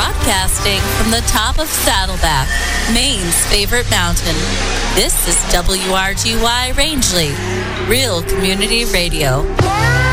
Broadcasting from the top of Saddleback, Maine's favorite mountain. This is WRGY Rangeley, Real Community Radio.